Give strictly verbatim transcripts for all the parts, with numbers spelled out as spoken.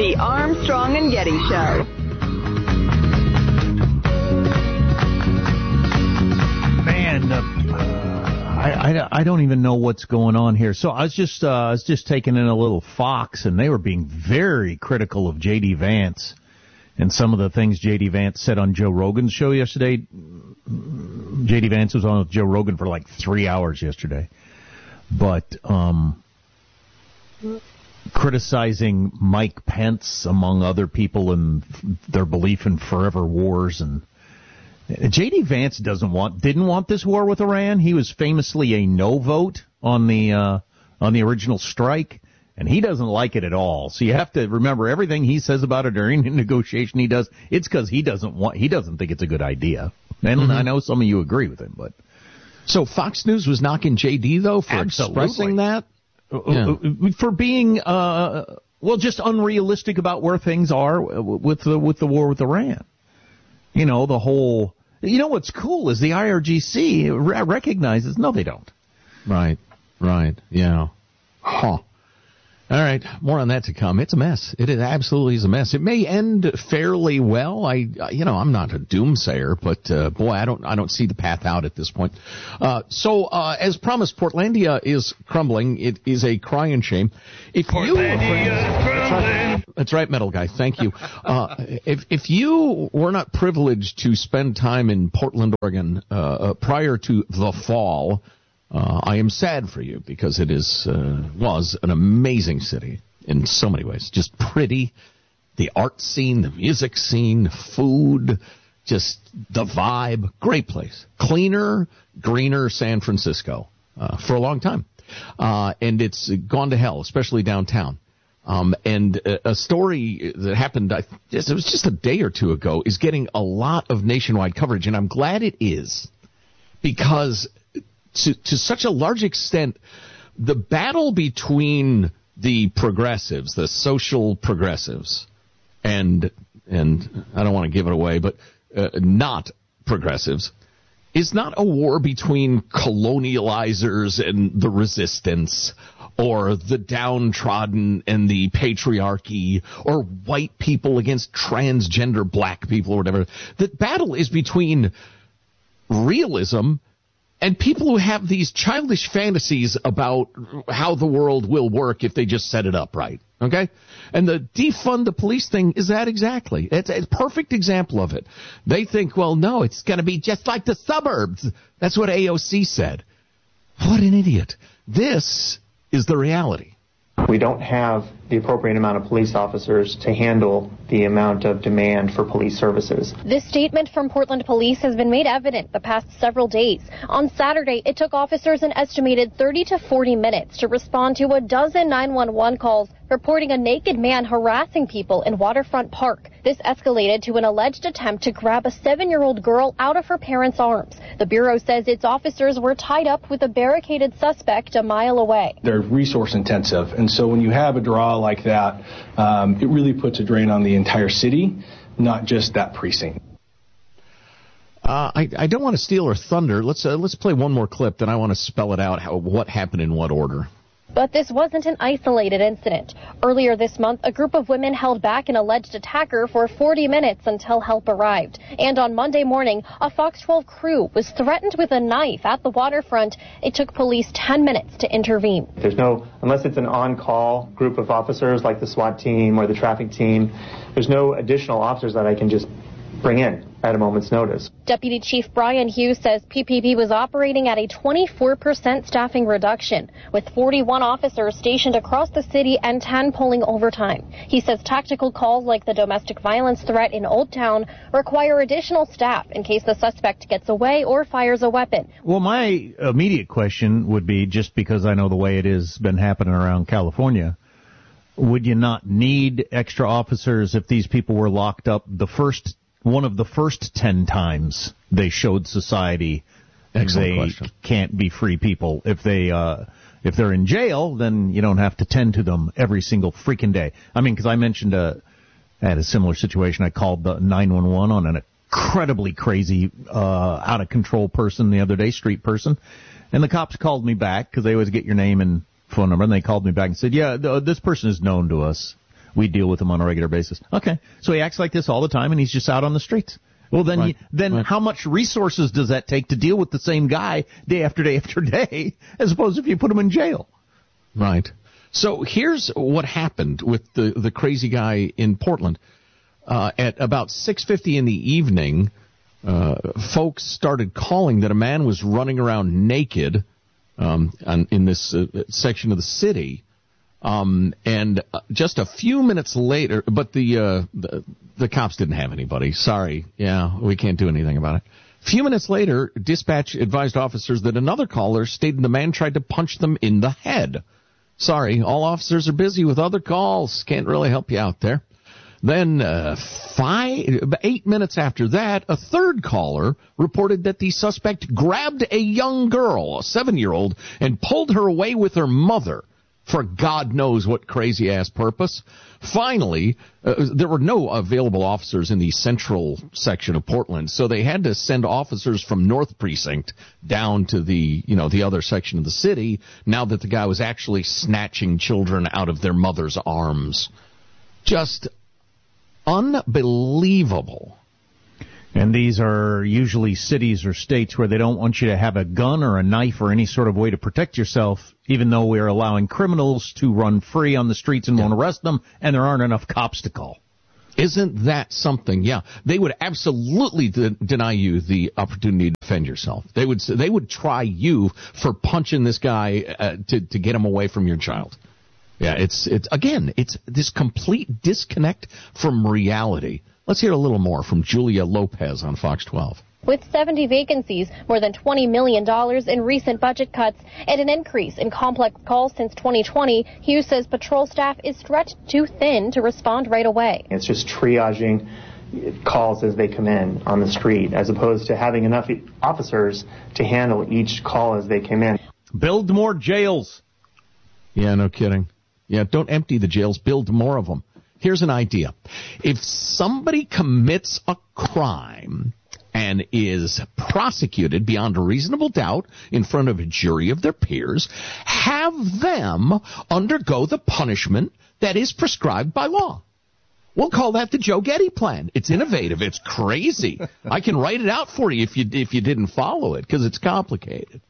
The Armstrong and Getty Show. Man, uh, I, I, I don't even know what's going on here. So I was just uh, I was just taking in a little Fox, and they were being very critical of J D. Vance and some of the things J D. Vance said on Joe Rogan's show yesterday. J D. Vance was on with Joe Rogan for like three hours yesterday. But um, criticizing Mike Pence, among other people, and their belief in forever wars. And J D. Vance doesn't want, didn't want this war with Iran. He was famously a no vote on the uh, on the original strike, and he doesn't like it at all. So you have to remember everything he says about it during the negotiation he does. It's because he doesn't want, he doesn't think it's a good idea. And mm-hmm. I know some of you agree with him, but. So Fox News was knocking J D, though, for Absolutely. expressing that? Yeah. For being, uh, well, just unrealistic about where things are with the, with the war with Iran. You know, the whole, you know what's cool is the I R G C recognizes, no, they don't. Right, right, yeah. Huh. All right, more on that to come. It's a mess. It absolutely is a mess. It may end fairly well. I, you know, I'm not a doomsayer, but uh, boy, I don't, I don't see the path out at this point. Uh, so, uh, as promised, Portlandia is crumbling. It is a crying shame. If you, that's right, that's right, metal guy. Thank you. Uh, if if you were not privileged to spend time in Portland, Oregon, uh, uh, prior to the fall. Uh, I am sad for you because it is uh, was an amazing city in so many ways. Just pretty, the art scene, the music scene, food, just the vibe. Great place. Cleaner, greener San Francisco uh, for a long time. Uh, and it's gone to hell, especially downtown. Um, and a, a story that happened, I guess it was just a day or two ago, is getting a lot of nationwide coverage, and I'm glad it is because To, to such a large extent, the battle between the progressives, the social progressives, and and I don't want to give it away, but uh, not progressives, is not a war between colonializers and the resistance, or the downtrodden and the patriarchy, or white people against transgender black people, or whatever. The battle is between realism and people who have these childish fantasies about how the world will work if they just set it up right, okay? And the defund the police thing is that exactly. It's a perfect example of it. They think, well, no, it's going to be just like the suburbs. That's what A O C said. What an idiot. This is the reality. We don't have the appropriate amount of police officers to handle the amount of demand for police services. This statement from Portland Police has been made evident the past several days. On Saturday, it took officers an estimated thirty to forty minutes to respond to a dozen nine one one calls reporting a naked man harassing people in Waterfront Park. This escalated to an alleged attempt to grab a seven-year-old girl out of her parents' arms. The Bureau says its officers were tied up with a barricaded suspect a mile away. They're resource intensive, and so when you have a draw like that, um, it really puts a drain on the entire city, not just that precinct. Uh, I, I don't want to steal her thunder. Let's uh, let's play one more clip, then I want to spell it out, how what happened in what order. But this wasn't an isolated incident. Earlier this month, a group of women held back an alleged attacker for forty minutes until help arrived. And on Monday morning, a Fox twelve crew was threatened with a knife at the waterfront. It took police ten minutes to intervene. There's no, unless it's an on-call group of officers like the SWAT team or the traffic team, there's no additional officers that I can just bring in at a moment's notice. Deputy Chief Brian Hughes says P P P was operating at a twenty-four percent staffing reduction, with forty-one officers stationed across the city and ten pulling overtime. He says tactical calls like the domestic violence threat in Old Town require additional staff in case the suspect gets away or fires a weapon. Well, my immediate question would be, just because I know the way it has been happening around California, would you not need extra officers if these people were locked up the first one of the first ten times they showed society Excellent they question. Can't be free people? If they uh, if they're in jail, then you don't have to tend to them every single freaking day. I mean, because I mentioned uh, I had a similar situation. I called the nine one one on an incredibly crazy, uh, out of control person the other day, street person, and the cops called me back because they always get your name and phone number, and they called me back and said, "Yeah, th- this person is known to us. We deal with him on a regular basis. Okay, so he acts like this all the time, and he's just out on the streets. Well, then, right. you, then right. how much resources does that take to deal with the same guy day after day after day, as opposed to if you put him in jail? Right. So here's what happened with the, the crazy guy in Portland. Uh, at about six fifty in the evening, uh, folks started calling that a man was running around naked um, on, in this uh, section of the city. Um, and uh, just a few minutes later, but the, uh, the the cops didn't have anybody. Sorry. Yeah, we can't do anything about it. A few minutes later, dispatch advised officers that another caller stated the man tried to punch them in the head. Sorry, all officers are busy with other calls. Can't really help you out there. Then uh, five, eight minutes after that, a third caller reported that the suspect grabbed a young girl, a seven-year-old, and pulled her away with her mother for God knows what crazy-ass purpose. Finally, uh, there were no available officers in the central section of Portland, so they had to send officers from North Precinct down to the, you know, the other section of the city, now that the guy was actually snatching children out of their mother's arms. Just unbelievable. And these are usually cities or states where they don't want you to have a gun or a knife or any sort of way to protect yourself, even though we are allowing criminals to run free on the streets and yeah. won't arrest them, and there aren't enough cops to call. Isn't that something? Yeah. They would absolutely de- deny you the opportunity to defend yourself. They would they would try you for punching this guy uh, to, to get him away from your child. Yeah, it's it's again, it's this complete disconnect from reality. Let's hear a little more from Julia Lopez on Fox twelve. With seventy vacancies, more than twenty million dollars in recent budget cuts, and an increase in complex calls since twenty twenty, Hughes says patrol staff is stretched too thin to respond right away. It's just triaging calls as they come in on the street, as opposed to having enough officers to handle each call as they come in. Build more jails. Yeah, no kidding. Yeah, don't empty the jails, build more of them. Here's an idea. If somebody commits a crime and is prosecuted beyond a reasonable doubt in front of a jury of their peers, have them undergo the punishment that is prescribed by law. We'll call that the Joe Getty plan. It's innovative. It's crazy. I can write it out for you if you if you didn't follow it, because it's complicated.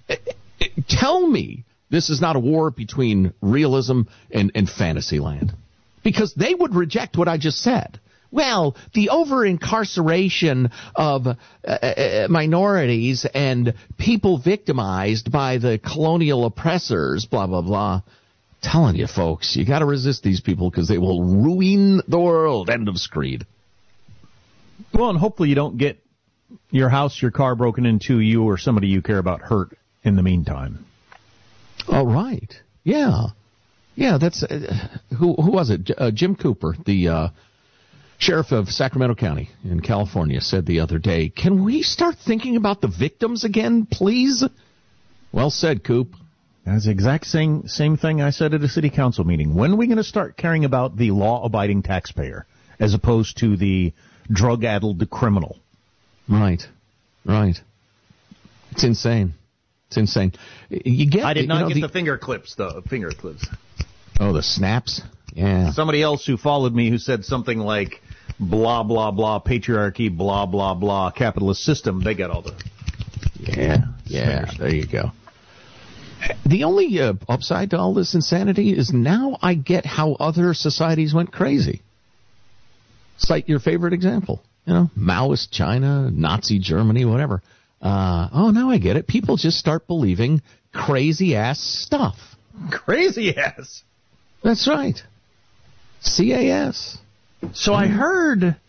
Tell me this is not a war between realism and, and fantasy land. Because they would reject what I just said. Well, the over-incarceration of uh, uh, minorities and people victimized by the colonial oppressors, blah, blah, blah. Telling you, folks, you got to resist these people because they will ruin the world. End of screed. Well, and hopefully you don't get your house, your car broken into, you or somebody you care about hurt in the meantime. Oh, right. Yeah. Yeah, that's, uh, who who was it? Uh, Jim Cooper, the uh, sheriff of Sacramento County in California, said the other day, can we start thinking about the victims again, please? Well said, Coop. That's the exact same, same thing I said at a city council meeting. When are we going to start caring about the law-abiding taxpayer as opposed to the drug-addled criminal? Right, right. It's insane. It's insane. You get. I did not you know, get the, the finger clips, though. Finger clips. Oh, the snaps? Yeah. Somebody else who followed me who said something like, blah, blah, blah, patriarchy, blah, blah, blah, capitalist system. They got all the... Yeah, yeah, there you go. The only uh, upside to all this insanity is now I get how other societies went crazy. Cite your favorite example. You know, Maoist China, Nazi Germany, whatever. Uh, oh, now I get it. People just start believing crazy-ass stuff. Crazy-ass? That's right. C A S. So I heard, uh,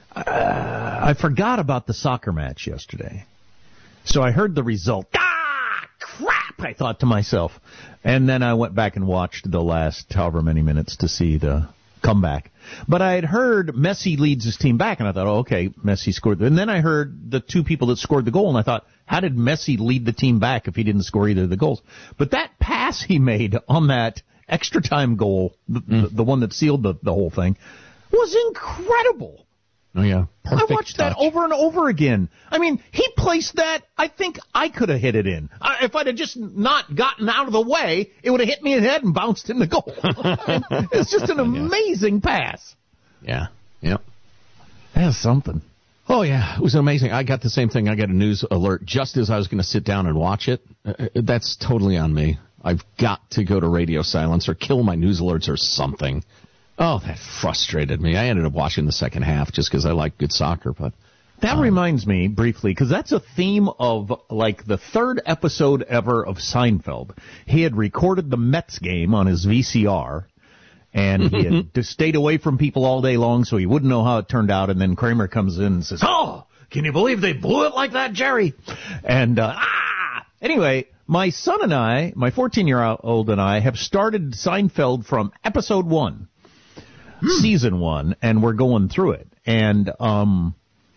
I forgot about the soccer match yesterday. So I heard the result. Ah, crap, I thought to myself. And then I went back and watched the last however many minutes to see the comeback. But I had heard Messi leads his team back, and I thought, oh, okay, Messi scored. And then I heard the two people that scored the goal, and I thought, how did Messi lead the team back if he didn't score either of the goals? But that pass he made on that extra time goal, the, mm. the, the one that sealed the, the whole thing, was incredible. Oh, yeah. Perfect I watched touch. that over and over again. I mean, he placed that, I think I could have hit it in. I, if I'd have just not gotten out of the way, it would have hit me in the head and bounced in the goal. It's just an amazing pass. Yeah. Yep. That's something. Oh, yeah. It was amazing. I got the same thing. I got a news alert just as I was going to sit down and watch it. Uh, that's totally on me. I've got to go to radio silence or kill my news alerts or something. Oh, that frustrated me. I ended up watching the second half just because I like good soccer. But that um, reminds me briefly, because that's a theme of like the third episode ever of Seinfeld. He had recorded the Mets game on his V C R, and he had just stayed away from people all day long, so he wouldn't know how it turned out. And then Kramer comes in and says, "Oh, can you believe they blew it like that, Jerry?" And uh, ah, anyway, my son and I, my fourteen-year-old and I, have started Seinfeld from episode one. Hmm. Season one, and we're going through it. And um,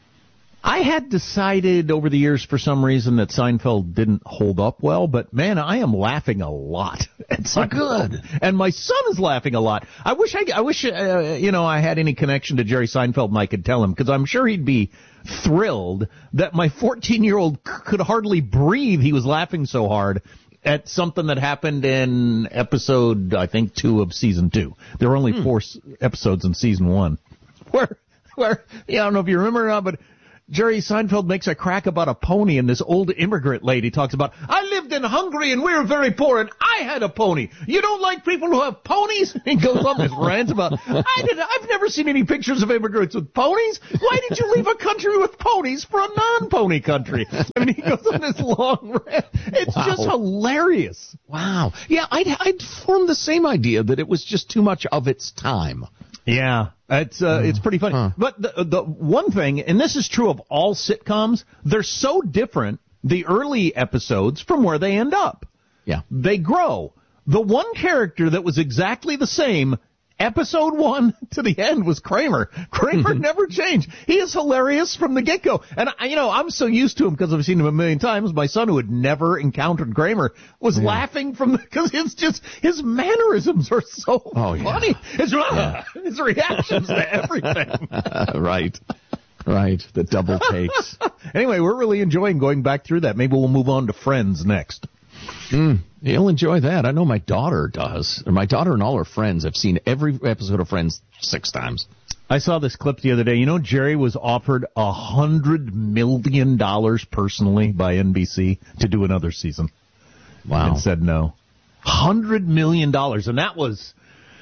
I had decided over the years for some reason that Seinfeld didn't hold up well, but man, I am laughing a lot at Seinfeld. Good. And my son is laughing a lot. I wish I, I wish uh, you know, I had any connection to Jerry Seinfeld and I could tell him, because I'm sure he'd be thrilled that my fourteen-year-old c- could hardly breathe. He was laughing so hard at something that happened in episode, I think, two of season two. There were only hmm. four s- episodes in season one. Where, where, yeah, I don't know if you remember or not, but Jerry Seinfeld makes a crack about a pony, and this old immigrant lady talks about, "I lived in Hungary and we were very poor and I had a pony. You don't like people who have ponies?" He goes on this rant about, I did, I've never seen any pictures of immigrants with ponies. Why did you leave a country with ponies for a non-pony country? I mean, he goes on this long rant. It's wow. just hilarious. Wow. Yeah, I'd, I'd formed the same idea that it was just too much of its time. Yeah, it's uh, it's pretty funny. Huh. But the the one thing, and this is true of all sitcoms, they're so different, the early episodes, from where they end up. Yeah. They grow. The one character that was exactly the same, episode one to the end, was Kramer. Kramer never changed. He is hilarious from the get-go. And, I, you know, I'm so used to him because I've seen him a million times. My son, who had never encountered Kramer, was yeah. laughing from the, because it's just, his mannerisms are so oh, funny. Yeah. His, yeah. his reactions to everything. Right. Right. The double takes. Anyway, we're really enjoying going back through that. Maybe we'll move on to Friends next. Mm, you'll enjoy that. I know my daughter does. My daughter and all her friends have seen every episode of Friends six times. I saw this clip the other day. You know, Jerry was offered a hundred million dollars personally by N B C to do another season. Wow. And said no. Hundred million dollars. And that was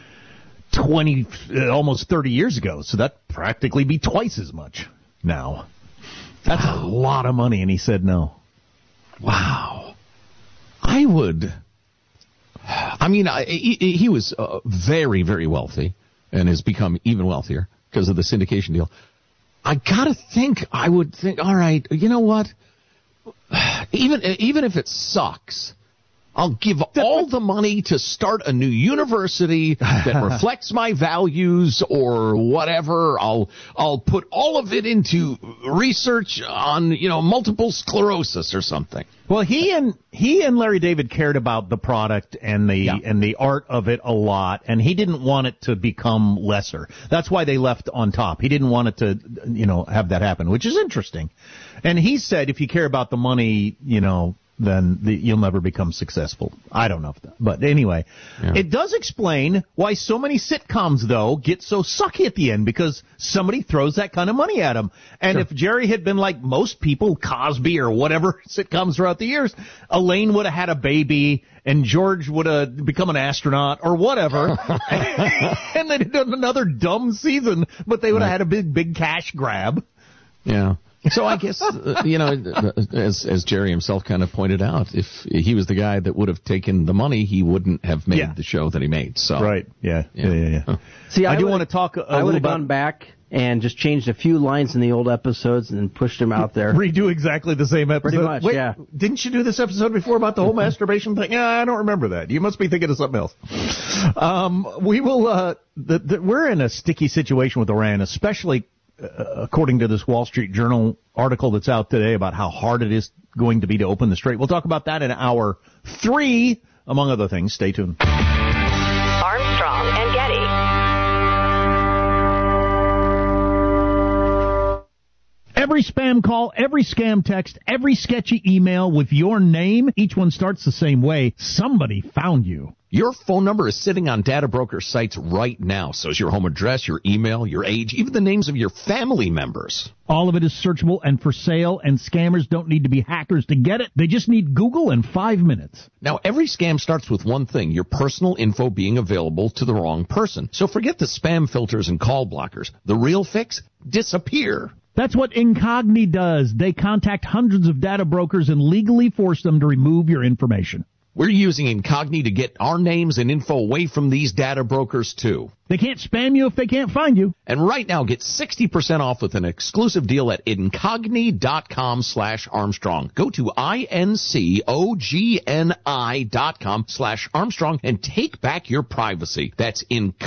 twenty, uh, almost thirty years ago. So that practically be twice as much now. That's wow. a lot of money. And he said no. Wow. I would, I mean, I, he, he was uh, very, very wealthy and has become even wealthier because of the syndication deal. I gotta think, I would think, all right, you know what? Even, even if it sucks, I'll give all the money to start a new university that reflects my values or whatever. I'll I'll put all of it into research on, you know, multiple sclerosis or something. Well, he and he and Larry David cared about the product and the yeah. and the art of it a lot, and he didn't want it to become lesser. That's why they left on top. He didn't want it to, you know, have that happen, which is interesting. And he said, if you care about the money, you know, then the, you'll never become successful. I don't know if that, but anyway, yeah. It does explain why so many sitcoms, though, get so sucky at the end, because somebody throws that kind of money at them. And sure. if Jerry had been like most people, Cosby or whatever sitcoms throughout the years, Elaine would have had a baby and George would have become an astronaut or whatever, and they'd have done another dumb season, but they would have right. had a big, big cash grab. Yeah. So I guess, uh, you know, as as Jerry himself kind of pointed out, if he was the guy that would have taken the money, he wouldn't have made yeah. the show that he made. So right, yeah, yeah, yeah. yeah, yeah. See, I, I do want to talk. A I would have about... gone back and just changed a few lines in the old episodes and then pushed them out there. Redo exactly the same episode. Pretty much, Wait, yeah. Didn't you do this episode before about the whole masturbation thing? Yeah, I don't remember that. You must be thinking of something else. Um, we will. Uh, the, the, we're in a sticky situation with Iran, especially. Uh, according to this Wall Street Journal article that's out today about how hard it is going to be to open the strait. We'll talk about that in hour three, among other things. Stay tuned. Armstrong and Getty. scam call, every scam text, every sketchy email with your name, each one starts the same way. Somebody found you. Your phone number is sitting on data broker sites right now. So is your home address, your email, your age, even the names of your family members. All of it is searchable and for sale, and scammers don't need to be hackers to get it. They just need Google in five minutes. Now, every scam starts with one thing, your personal info being available to the wrong person. So forget the spam filters and call blockers. The real fix? Disappear. That's what Incogni does. They contact hundreds of data brokers and legally force them to remove your information. We're using Incogni to get our names and info away from these data brokers, too. They can't spam you if they can't find you. And right now, get sixty percent off with an exclusive deal at Incogni.com slash Armstrong. Go to I-N-C-O-G-N-I dot com slash Armstrong and take back your privacy. That's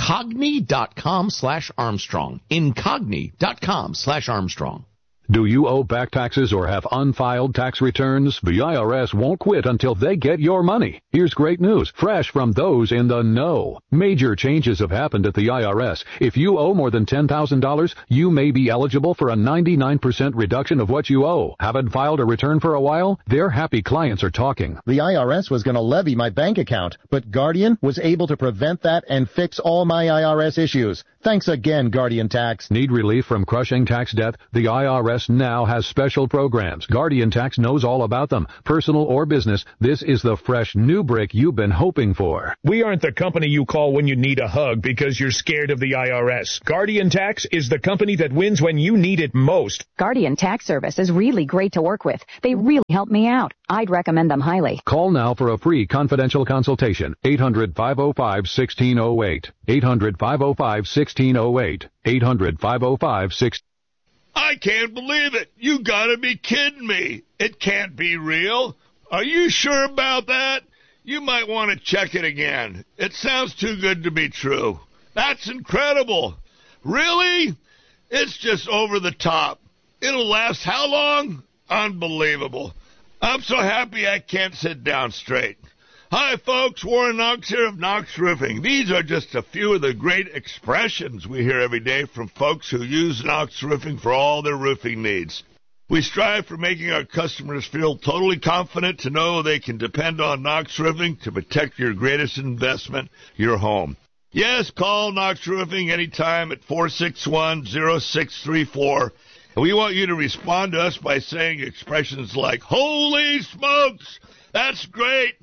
Incogni.com slash Armstrong. Incogni.com slash Armstrong. Do you owe back taxes or have unfiled tax returns? The I R S won't quit until they get your money. Here's great news, fresh from those in the know. Major changes have happened at the I R S. If you owe more than ten thousand dollars, you may be eligible for a ninety-nine percent reduction of what you owe. Haven't filed a return for a while? Their happy clients are talking. The I R S was going to levy my bank account, but Guardian was able to prevent that and fix all my I R S issues. Thanks again, Guardian Tax. Need relief from crushing tax debt? The I R S now has special programs. Guardian Tax knows all about them. Personal or business, this is the fresh new brick you've been hoping for. We aren't the company you call when you need a hug because you're scared of the I R S. Guardian Tax is the company that wins when you need it most. Guardian Tax Service is really great to work with. They really help me out. I'd recommend them highly. Call now for a free confidential consultation. eight hundred, five oh five, one six oh eight. eight hundred, five oh five, one six oh eight. eight hundred, five oh five, six oh eight. I can't believe it. You gotta be kidding me. It can't be real. Are you sure about that? You might want to check it again. It sounds too good to be true. That's incredible. Really? It's just over the top. It'll last how long? Unbelievable. I'm so happy I can't sit down straight. Hi, folks. Warren Knox here of Knox Roofing. These are just a few of the great expressions we hear every day from folks who use Knox Roofing for all their roofing needs. We strive for making our customers feel totally confident to know they can depend on Knox Roofing to protect your greatest investment, your home. Yes, call Knox Roofing anytime at four six one, oh six three four. And we want you to respond to us by saying expressions like, "Holy smokes, that's great."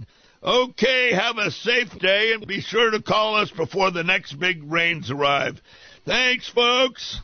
Okay, have a safe day, and be sure to call us before the next big rains arrive. Thanks, folks.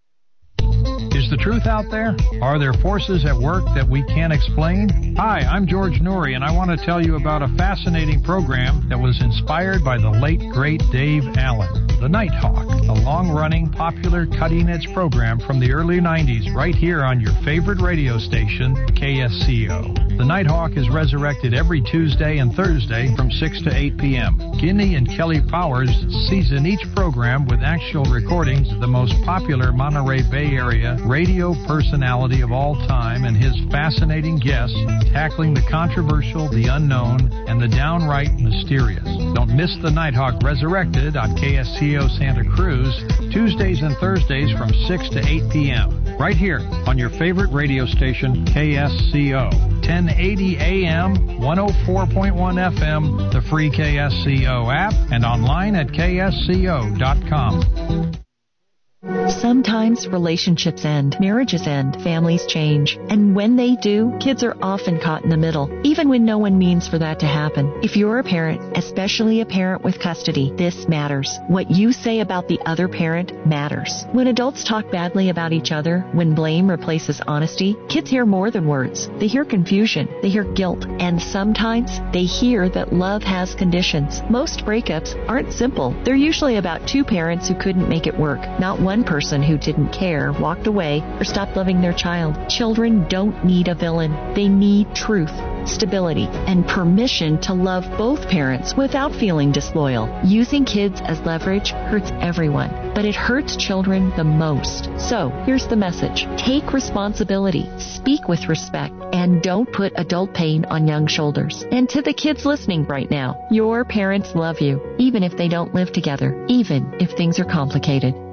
Is the truth out there? Are there forces at work that we can't explain? Hi, I'm George Noory, and I want to tell you about a fascinating program that was inspired by the late, great Dave Allen, The Nighthawk, a long-running, popular, cutting-edge program from the early nineties right here on your favorite radio station, K S C O. The Nighthawk is resurrected every Tuesday and Thursday from six to eight p.m. Guinea and Kelly Powers season each program with actual recordings of the most popular Monterey Bay Area radio personality of all time and his fascinating guests tackling the controversial, the unknown, and the downright mysterious. Don't miss The Nighthawk Resurrected on K S C O Santa Cruz, Tuesdays and Thursdays from six to eight p.m. right here on your favorite radio station, K S C O. ten eighty A M, one oh four point one F M, the free K S C O app, and online at K S C O dot com. Sometimes relationships end, marriages end, families change. And when they do, kids are often caught in the middle, even when no one means for that to happen. If you're a parent, especially a parent with custody, this matters. What you say about the other parent matters. When adults talk badly about each other, when blame replaces honesty, kids hear more than words. They hear confusion, they hear guilt, and sometimes they hear that love has conditions. Most breakups aren't simple. They're usually about two parents who couldn't make it work, not one person who didn't care, walked away, or stopped loving their child. Children don't need a villain. They need truth, stability, and permission to love both parents without feeling disloyal. Using kids as leverage hurts everyone, but it hurts children the most. So, here's the message. Take responsibility, speak with respect, and don't put adult pain on young shoulders. And to the kids listening right now, your parents love you, even if they don't live together, even if things are complicated.